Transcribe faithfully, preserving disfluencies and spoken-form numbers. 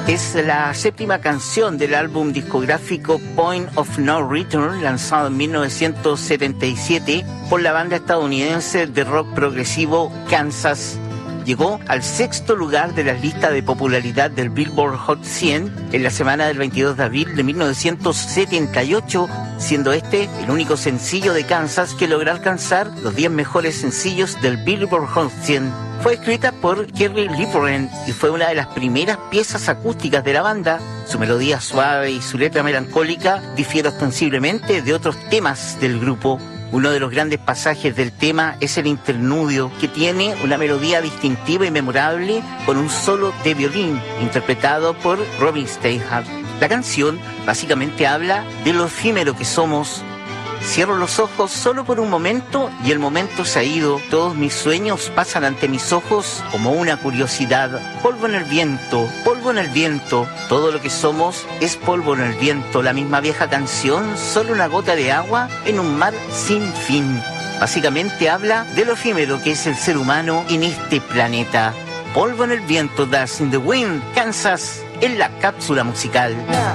Es la séptima canción del álbum discográfico Point of No Return, lanzado en mil novecientos setenta y siete por la banda estadounidense de rock progresivo Kansas. Llegó al sexto lugar de la lista de popularidad del Billboard Hot cien en la semana del veintidós de abril de mil novecientos setenta y ocho, siendo este el único sencillo de Kansas que logra alcanzar los diez mejores sencillos del Billboard Hot cien. Fue escrita por Jerry Lieberman y fue una de las primeras piezas acústicas de la banda. Su melodía suave y su letra melancólica difiere ostensiblemente de otros temas del grupo. Uno de los grandes pasajes del tema es el interludio, que tiene una melodía distintiva y memorable con un solo de violín, interpretado por Robin Steinhardt. La canción básicamente habla de lo efímero que somos. Cierro los ojos solo por un momento y el momento se ha ido. Todos mis sueños pasan ante mis ojos como una curiosidad. Polvo en el viento, polvo en el viento. Todo lo que somos es polvo en el viento. La misma vieja canción, solo una gota de agua en un mar sin fin. Básicamente habla de lo efímero que es el ser humano en este planeta. Polvo en el viento, Dust in the Wind, Kansas, en la cápsula musical.